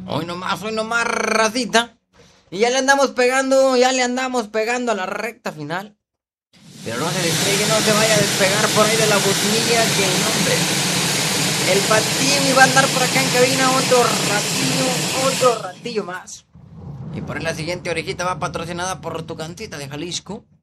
Hoy nomás, racita. Y ya le andamos pegando a la recta final. Pero no se despegue, no se vaya a despegar por ahí de la bocinilla, que el nombre. El Patini va a andar por acá en cabina otro ratillo más. Y por ahí la siguiente orejita va patrocinada por Tu Cantita de Jalisco.